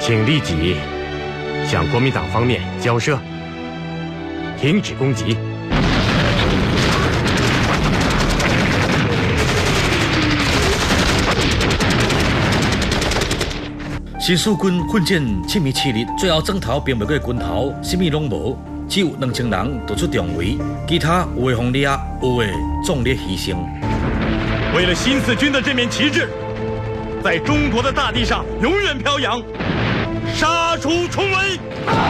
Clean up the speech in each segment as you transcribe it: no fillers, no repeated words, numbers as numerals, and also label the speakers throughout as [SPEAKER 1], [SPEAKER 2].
[SPEAKER 1] 请立即向国民党方面交涉，停止攻击。
[SPEAKER 2] 新四军奋战7年7日，最后砖头并袂过军头，什么拢无，只有2000人逃出重围，其他有的轰烈，有的壮烈牺牲。
[SPEAKER 1] 为了新四军的这面旗帜，在中国的大地上永远飘扬，杀出重围！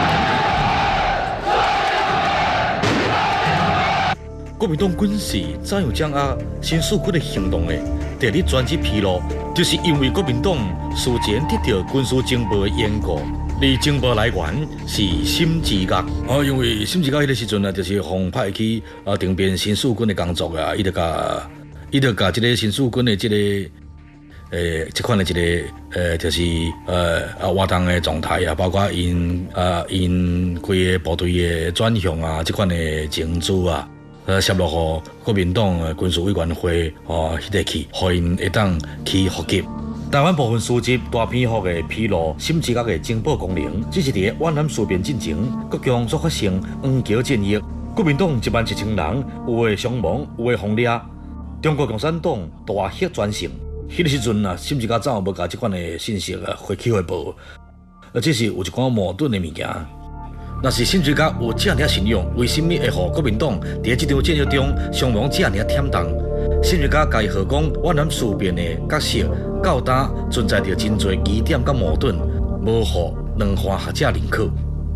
[SPEAKER 2] 国民党军事怎样掌握新四军的行动的？第日专辑披露，就是因为国民党事前得到军事情报的缘故，而情报来源是沈志岳。因为沈志岳迄个时阵啊，就是奉派去定编新四军的工作啊，伊就甲这个新四军的这款的就是活动的状态啊，包括因规个部队的转向啊，这款的情资啊。摄入予国民党军事委员会迄个去，互因会当去复习。台湾部分书籍大篇幅的披露沈志岳的情报功能，只是伫皖南事变进前，国疆所发生黄桥战役，国民党11000人，有的伤亡，有的轰烈。中国共产党大获全胜。迄个时阵啊，沈志岳怎无甲即款的信息回去回报？这是有一寡矛盾的物件。若是沈志岳有这样信仰，为什么会互国民党伫这场战役中伤亡这样忝重？沈志岳家己何讲皖南事变的角色到今存在着真侪疑点甲矛盾，无互两方学者认可。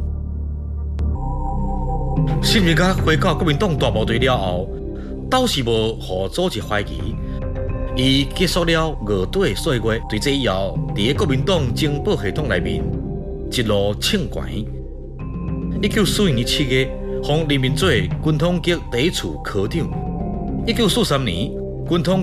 [SPEAKER 2] 沈志岳回到国民党大部队了后，倒是无互组织怀疑。伊结束了5队岁月，对这以后，伫国民党情报系统内面一路称悬。1941年7月，奉任命做军统局第一处科长。1943年，军统